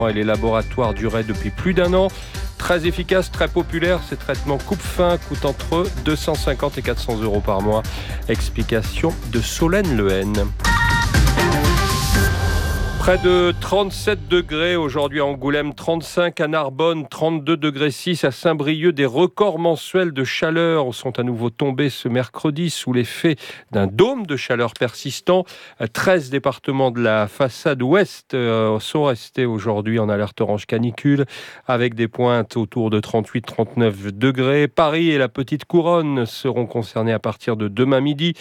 Et les laboratoires duraient depuis plus d'un an. Très efficace, très populaire, ces traitements coupe-faim coûtent entre 250 et 400 € par mois. Explication de Solène Lehen. Près de 37 degrés aujourd'hui à Angoulême, 35 à Narbonne, 32 degrés 6 à Saint-Brieuc. Des records mensuels de chaleur sont à nouveau tombés ce mercredi sous l'effet d'un dôme de chaleur persistant. 13 départements de la façade ouest sont restés aujourd'hui en alerte orange canicule avec des pointes autour de 38-39 degrés. Paris et la Petite Couronne seront concernés à partir de demain midi.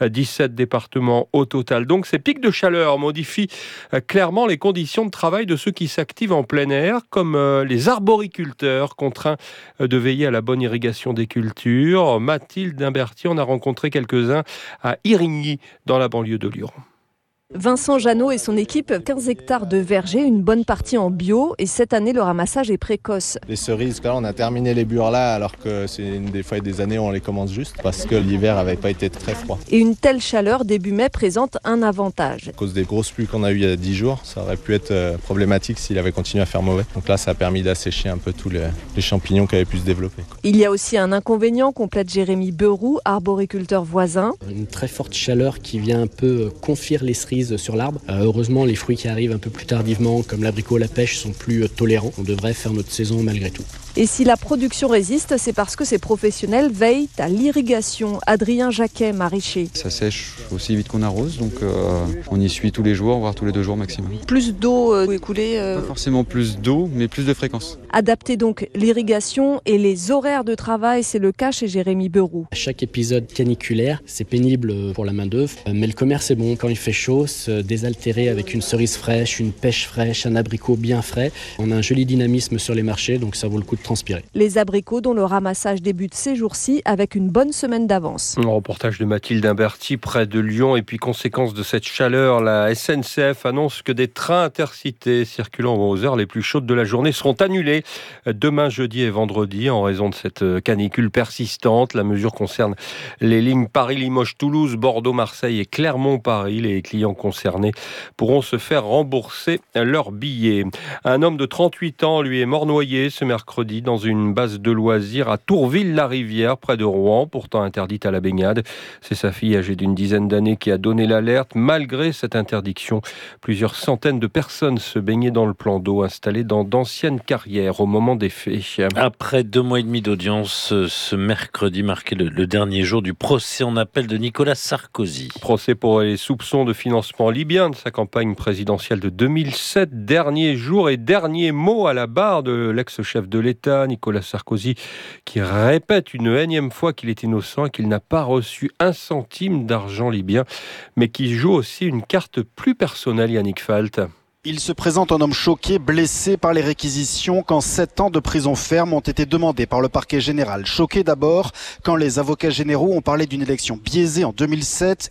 17 départements au total. Donc ces pics de chaleur modifient clairement les conditions de travail de ceux qui s'activent en plein air, comme les arboriculteurs contraints de veiller à la bonne irrigation des cultures. Mathilde Imberti en a rencontré quelques-uns à Irigny, dans la banlieue de Lyon. Vincent Jeannot et son équipe, 15 hectares de verger, une bonne partie en bio, et cette année le ramassage est précoce. Les cerises, là, on a terminé les bures là, alors que c'est des fois des années où on les commence juste, parce que l'hiver n'avait pas été très froid. Et une telle chaleur début mai présente un avantage. À cause des grosses pluies qu'on a eues il y a 10 jours, ça aurait pu être problématique s'il avait continué à faire mauvais. Donc là, ça a permis d'assécher un peu tous les champignons qui avaient pu se développer. Il y a aussi un inconvénient, complète Jérémy Beroux, arboriculteur voisin. Une très forte chaleur qui vient un peu confire les cerises sur l'arbre. Heureusement, les fruits qui arrivent un peu plus tardivement, comme l'abricot, la pêche, sont plus tolérants. On devrait faire notre saison malgré tout. Et si la production résiste, c'est parce que ces professionnels veillent à l'irrigation. Adrien Jacquet, maraîcher. Ça sèche aussi vite qu'on arrose, donc on y suit tous les jours, voire tous les 2 jours maximum. Plus d'eau écoulée Pas forcément plus d'eau, mais plus de fréquence. Adapter donc l'irrigation et les horaires de travail, c'est le cas chez Jérémy Beroux. À chaque épisode caniculaire, c'est pénible pour la main-d'œuvre, mais le commerce est bon. Quand il fait chaud, se désaltérer avec une cerise fraîche, une pêche fraîche, un abricot bien frais. On a un joli dynamisme sur les marchés, donc ça vaut le coup de transpirer. Les abricots dont le ramassage débute ces jours-ci avec une bonne semaine d'avance. Un reportage de Mathilde Imberti près de Lyon. Et puis, conséquence de cette chaleur, la SNCF annonce que des trains intercités circulant aux heures les plus chaudes de la journée seront annulés demain, jeudi et vendredi en raison de cette canicule persistante. La mesure concerne les lignes Paris-Limoges-Toulouse, Bordeaux-Marseille et Clermont-Paris. Les clients concernés pourront se faire rembourser leurs billets. Un homme de 38 ans, lui, est mort noyé ce mercredi dans une base de loisirs à Tourville-la-Rivière, près de Rouen, pourtant interdite à la baignade. C'est sa fille âgée d'une dizaine d'années qui a donné l'alerte. Malgré cette interdiction, plusieurs centaines de personnes se baignaient dans le plan d'eau installé dans d'anciennes carrières au moment des faits. Après 2 mois et demi d'audience, ce mercredi marquait le dernier jour du procès en appel de Nicolas Sarkozy. Procès pour les soupçons de financement libyen de sa campagne présidentielle de 2007. Dernier jour et dernier mot à la barre de l'ex-chef de l'État, Nicolas Sarkozy, qui répète une énième fois qu'il est innocent et qu'il n'a pas reçu un centime d'argent libyen, mais qui joue aussi une carte plus personnelle, Yannick Falt. Il se présente en homme choqué, blessé par les réquisitions quand 7 ans de prison ferme ont été demandés par le parquet général. Choqué d'abord quand les avocats généraux ont parlé d'une élection biaisée en 2007,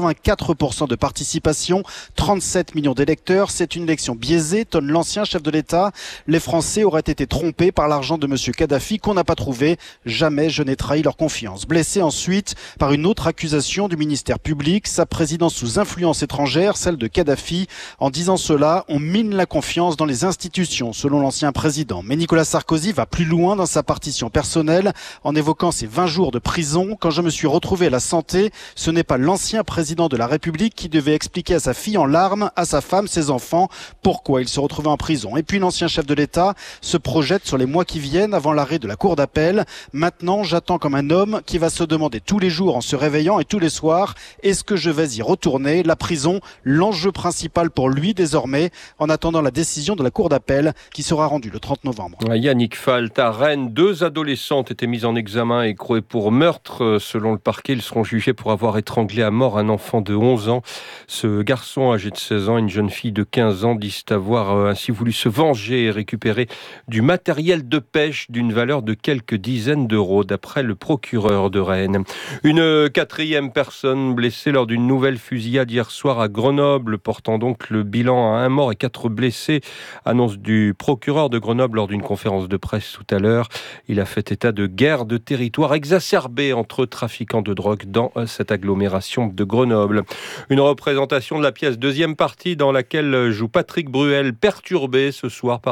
84% de participation, 37 millions d'électeurs. C'est une élection biaisée, tonne l'ancien chef de l'État. Les Français auraient été trompés par l'argent de M. Kadhafi qu'on n'a pas trouvé. Jamais je n'ai trahi leur confiance. Blessé ensuite par une autre accusation du ministère public, sa présidence sous influence étrangère, celle de Kadhafi. En disant cela, on mine la confiance dans les institutions, selon l'ancien président. Mais Nicolas Sarkozy va plus loin dans sa partition personnelle, en évoquant ses 20 jours de prison. Quand je me suis retrouvé à la santé, ce n'est pas l'ancien président de la République qui devait expliquer à sa fille en larmes, à sa femme, ses enfants, pourquoi il se retrouvait en prison. Et puis l'ancien chef de l'État se projette sur les mois qui viennent avant l'arrêt de la cour d'appel. Maintenant, j'attends comme un homme qui va se demander tous les jours en se réveillant et tous les soirs, est-ce que je vais y retourner? La prison, l'enjeu principal pour lui désormais, en attendant la décision de la cour d'appel qui sera rendue le 30 novembre. Yannick Falt, à Rennes, 2 adolescentes étaient mises en examen et écrouées pour meurtre. Selon le parquet, ils seront jugés pour avoir étranglé à mort un enfant de 11 ans. Ce garçon âgé de 16 ans et une jeune fille de 15 ans disent avoir ainsi voulu se venger et récupérer du matériel de pêche d'une valeur de quelques dizaines d'euros, d'après le procureur de Rennes. Une 4e personne blessée lors d'une nouvelle fusillade hier soir à Grenoble, portant donc le bilan à 1 mort et 4 blessés, annonce du procureur de Grenoble lors d'une conférence de presse tout à l'heure. Il a fait état de guerre de territoire exacerbée entre trafiquants de drogue dans cette agglomération de Grenoble. Une représentation de la pièce deuxième partie dans laquelle joue Patrick Bruel, perturbé ce soir par